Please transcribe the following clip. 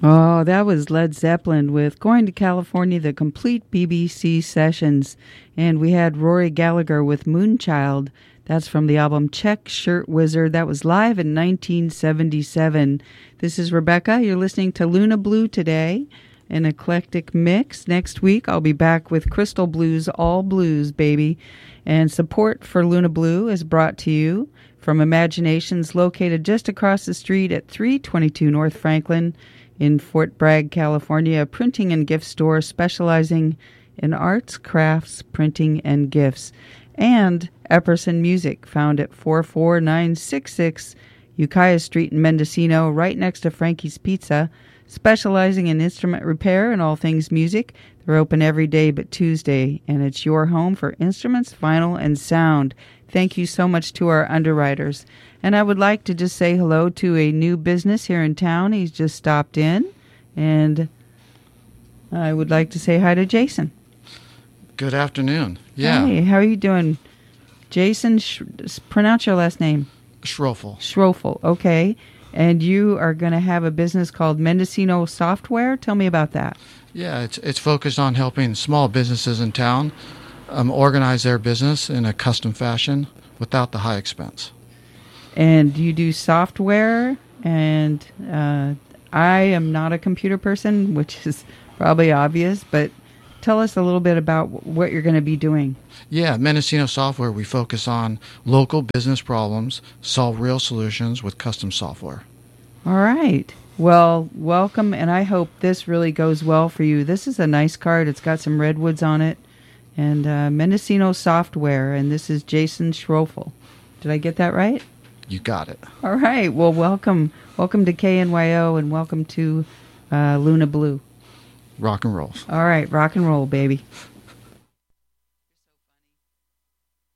Oh, that was Led Zeppelin with Going to California, the complete BBC sessions. And we had Rory Gallagher with Moonchild. That's from the album Check Shirt Wizard. That was live in 1977. This is Rebecca. You're listening to Luna Blue today, an eclectic mix. Next week, I'll be back with Crystal Blues, all blues, baby. And support for Luna Blue is brought to you from Imaginations, located just across the street at 322 North Franklin in Fort Bragg, California, a printing and gift store specializing in arts, crafts, printing, and gifts. And Epperson Music, found at 44966 Ukiah Street in Mendocino, right next to Frankie's Pizza, specializing in instrument repair and all things music. They're open every day but Tuesday, and it's your home for instruments, vinyl, and sound. Thank you so much to our underwriters. And I would like to just say hello to a new business here in town. He's just stopped in, and I would like to say hi to Jason. Good afternoon. Yeah. Hey, how are you doing? Jason, pronounce your last name. Schroeffel. Schroeffel, okay. And you are going to have a business called Mendocino Software. Tell me about that. Yeah, it's focused on helping small businesses in town organize their business in a custom fashion without the high expense. And you do software, and I am not a computer person, which is probably obvious, but tell us a little bit about what you're going to be doing. Yeah, Mendocino Software, we focus on local business problems, solve real solutions with custom software. All right. Well, welcome, and I hope this really goes well for you. This is a nice card. It's got some redwoods on it, and Mendocino Software, and this is Jason Schroeffel. Did I get that right? You got it. All right. Well, welcome. Welcome to KNYO, and welcome to Luna Blue. Rock and roll. All right. Rock and roll, baby.